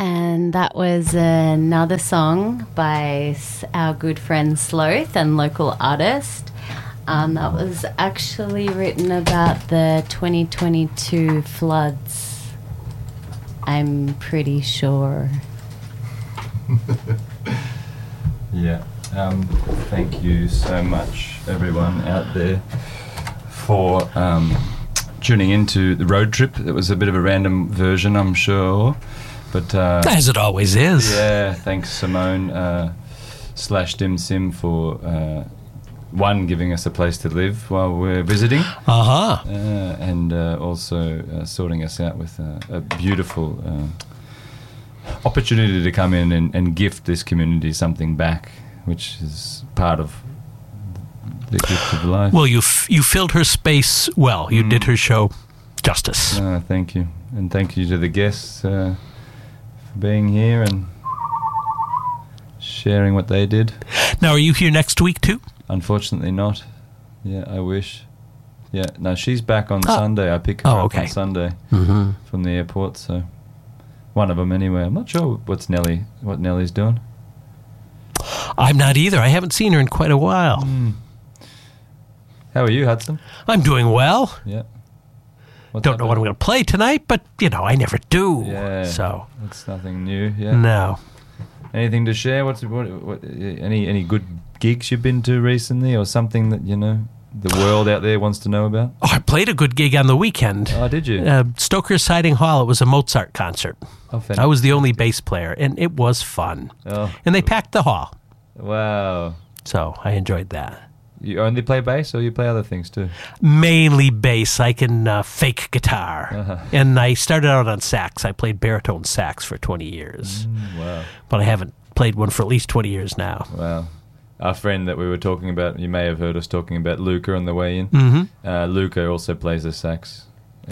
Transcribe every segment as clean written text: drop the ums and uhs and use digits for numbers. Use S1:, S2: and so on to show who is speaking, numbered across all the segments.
S1: And that was another song by our good friend Sloth and local artist. That was actually written about the 2022 floods, I'm pretty sure.
S2: Yeah. Thank you so much, everyone out there, for tuning into the road trip. It was a bit of a random version, I'm sure. But
S3: as it always is.
S2: Yeah, thanks Simone / Dim Sim for one, giving us a place to live while we're visiting, and also sorting us out with a beautiful opportunity to come in and gift this community something back, which is part of the gift of life.
S3: Well, you filled her space well. You did her show justice.
S2: Thank you, and thank you to the guests for being here and sharing what they did.
S3: Now, are you here next week too?
S2: Unfortunately not. Yeah, I wish. Yeah, no, she's back on Sunday. I pick her up on Sunday from the airport, so one of them anyway. I'm not sure what Nellie's doing.
S3: I'm not either. I haven't seen her in quite a while.
S2: How are you, Hudson?
S3: I'm doing well.
S2: Yeah.
S3: Don't know what I'm going to play tonight, but, I never do.
S2: Yeah,
S3: so
S2: it's nothing new. Yeah.
S3: No.
S2: Anything to share? What any good gigs you've been to recently, or something that the world out there wants to know about?
S3: Oh, I played a good gig on the weekend.
S2: Oh, did you?
S3: Stoker Siding Hall. It was a Mozart concert.
S2: Oh, fantastic.
S3: I was the only bass player, and it was fun.
S2: Oh.
S3: And they packed the hall.
S2: Wow.
S3: So I enjoyed that.
S2: You only play bass, or you play other things too?
S3: Mainly bass. I can fake guitar. And I started out on sax. I played baritone sax for 20 years.
S2: Wow.
S3: But I haven't played one for at least 20 years now.
S2: Wow. Our friend that we were talking about, you may have heard us talking about Luca on the way in. Luca also plays the sax.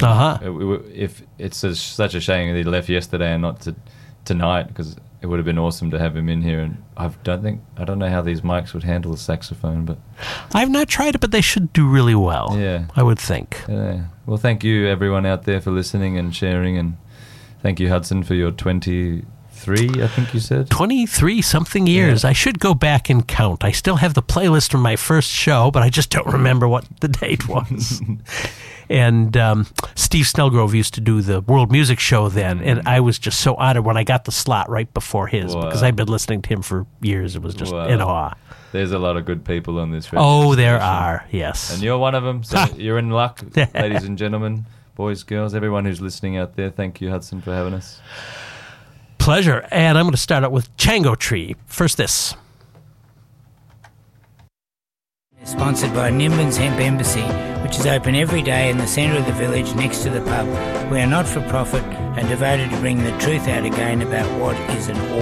S2: If it's such a shame that he left yesterday and not tonight, because it would have been awesome to have him in here. And I don't know how these mics would handle the saxophone, but
S3: I've not tried it, but they should do really well.
S2: Yeah,
S3: I would think.
S2: Yeah. Well, thank you everyone out there for listening and sharing, and thank you, Hudson, for your 23, I think you said
S3: 23 something years.
S2: Yeah.
S3: I should go back and count. I still have the playlist from my first show, but I just don't remember what the date was. And Steve Snellgrove used to do the World Music Show then, and I was just so honored when I got the slot right before his, because I'd been listening to him for years. It was just in awe.
S2: There's a lot of good people on this.
S3: Oh, there are, yes.
S2: And you're one of them, so you're in luck, ladies and gentlemen, boys, girls, everyone who's listening out there. Thank you, Hudson, for having us.
S3: Pleasure. And I'm going to start out with Chango Tree. First this.
S4: Sponsored by Nimbin's Hemp Embassy, which is open every day in the centre of the village next to the pub. We are not for profit and devoted to bringing the truth out again about what is an